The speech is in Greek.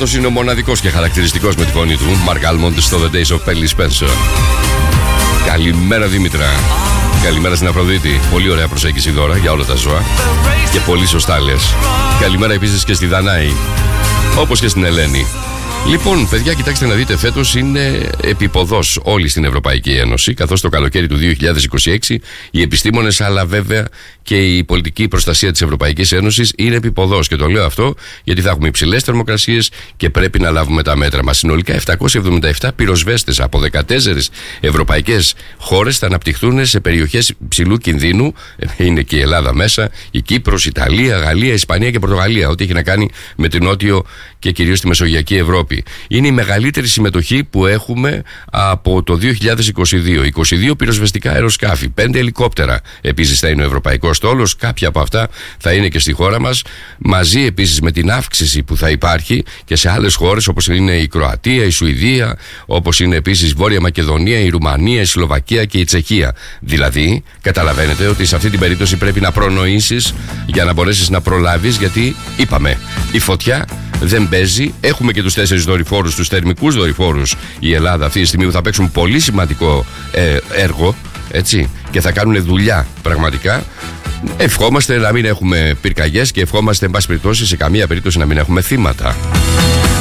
αυτός είναι ο μοναδικός και χαρακτηριστικός με τη φωνή του, Mark Almond, στο The Days of Pelle Spencer. Καλημέρα Δήμητρα. Καλημέρα στην Αφροδίτη. Πολύ ωραία προσέγγιση δώρα για όλα τα ζώα. Και πολύ σωστά λες. Καλημέρα επίσης και στη Δανάη. Όπως και στην Ελένη. Λοιπόν, παιδιά, κοιτάξτε να δείτε, φέτος είναι επιποδός όλη στην Ευρωπαϊκή Ένωση, καθώς το καλοκαίρι του 2026 οι επιστήμονες, αλλά βέβαια και η πολιτική προστασία της Ευρωπαϊκής Ένωσης είναι επιποδός. Και το λέω αυτό γιατί θα έχουμε υψηλές θερμοκρασίες και πρέπει να λάβουμε τα μέτρα μας. Συνολικά 777 πυροσβέστες από 14 ευρωπαϊκές χώρες θα αναπτυχθούν σε περιοχές υψηλού κινδύνου. Είναι και η Ελλάδα μέσα, η Κύπρος, Ιταλία, Γαλλία, Ισπανία και Πορτογαλία. Ό,τι έχει να κάνει με την νότιο και κυρίως τη Μεσογειακή Ευρώπη. Είναι η μεγαλύτερη συμμετοχή που έχουμε από το 2022. 22 πυροσβεστικά αεροσκάφη, 5 ελικόπτερα. Επίσης θα είναι ο Ευρωπαϊκός Στόλος. Κάποια από αυτά θα είναι και στη χώρα μας. Μαζί επίσης με την αύξηση που θα υπάρχει και σε άλλες χώρες όπως είναι η Κροατία, η Σουηδία, όπως είναι επίσης η Βόρεια Μακεδονία, η Ρουμανία, η Σλοβακία και η Τσεχία. Δηλαδή, καταλαβαίνετε ότι σε αυτή την περίπτωση πρέπει να προνοήσεις για να μπορέσεις να προλάβεις, γιατί είπαμε, η φωτιά δεν παίζει. Έχουμε και τους 4 δορυφόρους, τους θερμικούς δορυφόρους, η Ελλάδα αυτή τη στιγμή, που θα παίξουν πολύ σημαντικό έργο, έτσι, και θα κάνουν δουλειά πραγματικά. Ευχόμαστε να μην έχουμε πυρκαγιές και ευχόμαστε, εν πάση περιπτώσει, σε καμία περίπτωση να μην έχουμε θύματα.